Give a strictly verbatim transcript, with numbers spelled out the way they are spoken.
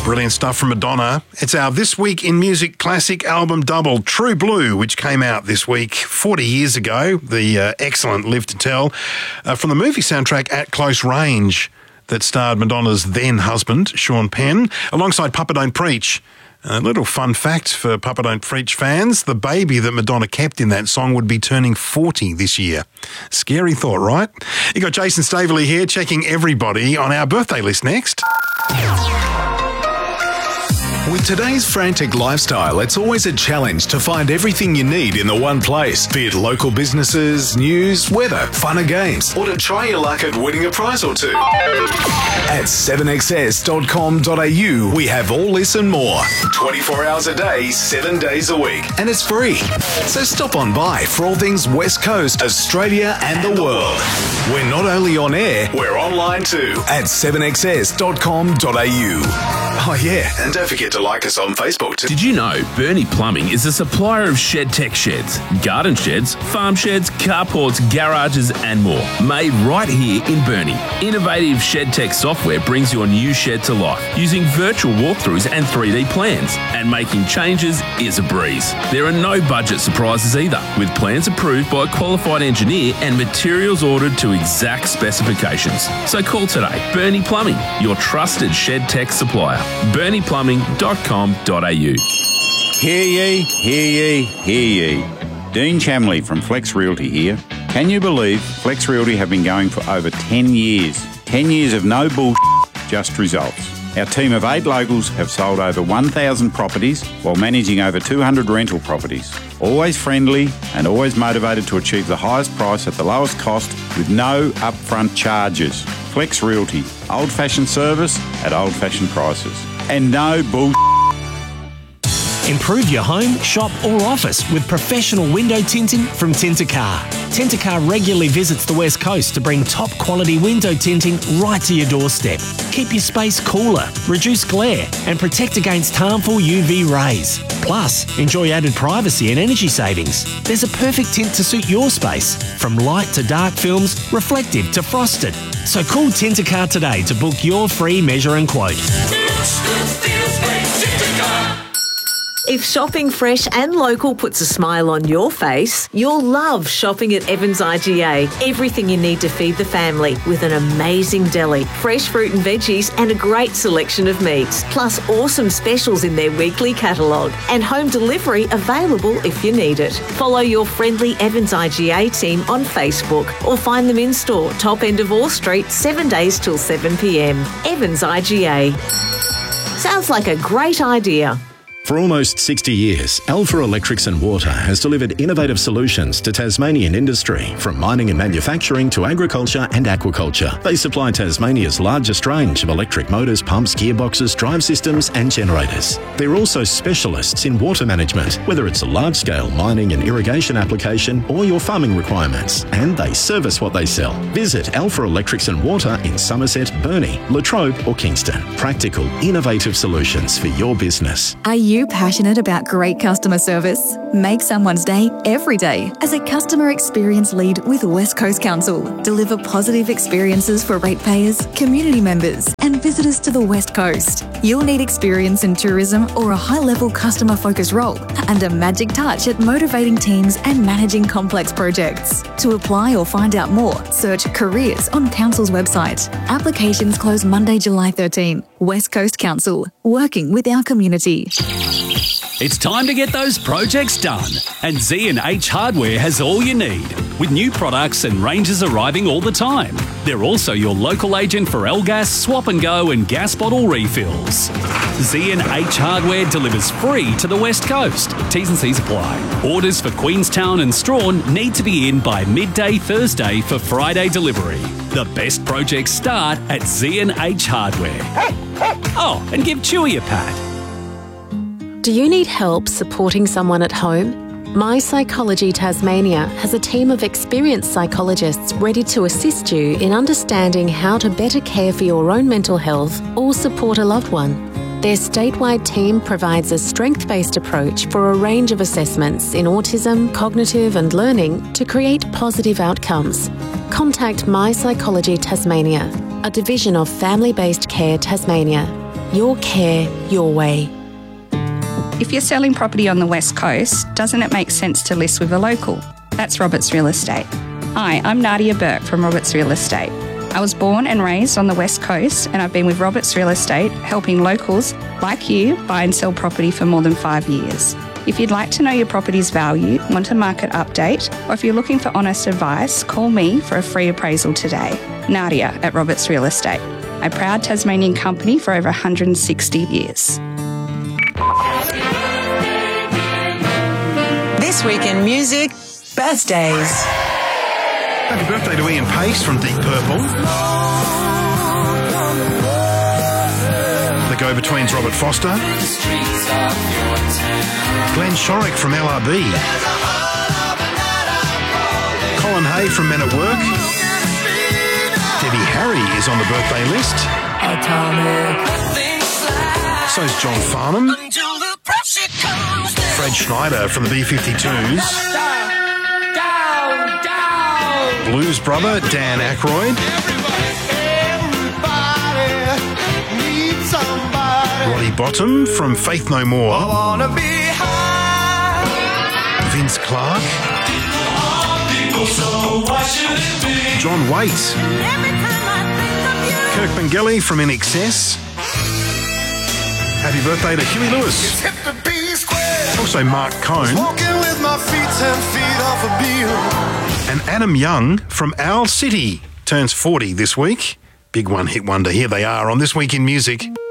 Brilliant stuff from Madonna. It's our This Week in Music classic album double, True Blue, which came out this week forty years ago. The uh, excellent Live to Tell uh, from the movie soundtrack At Close Range that starred Madonna's then husband, Sean Penn, alongside Papa Don't Preach. A little fun fact for Papa Don't Preach fans, the baby that Madonna kept in that song would be turning forty this year. Scary thought, right? You got Jason Staveley here checking everybody on our birthday list next. With today's frantic lifestyle, it's always a challenge to find everything you need in the one place. Be it local businesses, news, weather, fun and games, or to try your luck at winning a prize or two. At seven x s dot com dot a u, we have all this and more. twenty-four hours a day, seven days a week. And it's free. So stop on by for all things West Coast, Australia and the world. We're not only on air, we're online too. At seven x s dot com dot a u. Oh yeah, and don't forget to like us on Facebook too. Did you know Bernie Plumbing is a supplier of shed tech sheds, garden sheds, farm sheds, carports, garages and more, made right here in Bernie. Innovative shed tech software brings your new shed to life using virtual walkthroughs and three D plans, and making changes is a breeze. There are no budget surprises either, with plans approved by a qualified engineer and materials ordered to exact specifications. So call today. Bernie Plumbing, your trusted shed tech supplier. bernie plumbing dot com dot a u. Hear ye, hear ye, hear ye. Dean Chamley from Flex Realty here. Can you believe Flex Realty have been going for over ten years? ten years of no bullshit, just results. Our team of eight locals have sold over one thousand properties while managing over two hundred rental properties. Always friendly and always motivated to achieve the highest price at the lowest cost with no upfront charges. Flex Realty, old-fashioned service at old-fashioned prices. And no bullshit. Improve your home, shop or office with professional window tinting from Tintercar. Tintercar regularly visits the West Coast to bring top quality window tinting right to your doorstep. Keep your space cooler, reduce glare and protect against harmful U V rays. Plus, enjoy added privacy and energy savings. There's a perfect tint to suit your space, from light to dark films, reflective to frosted. So call Tintercar today to book your free measure and quote. If shopping fresh and local puts a smile on your face, you'll love shopping at Evans I G A. Everything you need to feed the family with an amazing deli, fresh fruit and veggies and a great selection of meats, plus awesome specials in their weekly catalogue and home delivery available if you need it. Follow your friendly Evans I G A team on Facebook or find them in store, top end of Orr Street, seven days till seven p m. Evans I G A. Sounds like a great idea. For almost sixty years, Alpha Electrics and Water has delivered innovative solutions to Tasmanian industry, from mining and manufacturing to agriculture and aquaculture. They supply Tasmania's largest range of electric motors, pumps, gearboxes, drive systems and generators. They're also specialists in water management, whether it's a large-scale mining and irrigation application or your farming requirements, and they service what they sell. Visit Alpha Electrics and Water in Somerset, Burnie, Latrobe or Kingston. Practical, innovative solutions for your business. Are you passionate about great customer service? Make someone's day every day as a customer experience lead with West Coast Council. Deliver positive experiences for ratepayers, community members and visitors to the West Coast. You'll need experience in tourism or a high-level customer-focused role and a magic touch at motivating teams and managing complex projects. To apply or find out more, search Careers on Council's website. Applications close Monday, July thirteenth. West Coast Council, working with our community. It's time to get those projects done, and Z and H Hardware has all you need, with new products and ranges arriving all the time. They're also your local agent for L-Gas, Swap and Go and gas bottle refills. Z and H Hardware delivers free to the West Coast. T's and C's apply. Orders for Queenstown and Strawn need to be in by midday Thursday for Friday delivery. The best projects start at Z and H Hardware. Oh, and give Chewy a pat. Do you need help supporting someone at home? My Psychology Tasmania has a team of experienced psychologists ready to assist you in understanding how to better care for your own mental health or support a loved one. Their statewide team provides a strength-based approach for a range of assessments in autism, cognitive and learning to create positive outcomes. Contact My Psychology Tasmania, a division of Family Based Care Tasmania. Your care, your way. If you're selling property on the West Coast, doesn't it make sense to list with a local? That's Roberts Real Estate. Hi, I'm Nadia Burke from Roberts Real Estate. I was born and raised on the West Coast, and I've been with Roberts Real Estate helping locals like you buy and sell property for more than five years. If you'd like to know your property's value, want a market update, or if you're looking for honest advice, call me for a free appraisal today. Nadia at Roberts Real Estate, a proud Tasmanian company for over one hundred sixty years. This week in music, birthdays. Happy birthday to Ian Pace from Deep Purple. The Go-Betweens, Robert Foster. Glenn Shorrock from L R B. Colin Hay from Men at Work. Debbie Harry is on the birthday list. So's John Farnham. Fred Schneider from the B fifty-twos. Blues brother Dan Aykroyd. Roddy Bottom from Faith No More. Vince Clarke. John Waite. Kirk Bengelli from In Excess. Happy birthday to Huey Lewis. Also Mark Cohn. And Adam Young from Owl City turns forty this week. Big one hit wonder. Here they are on This Week in Music.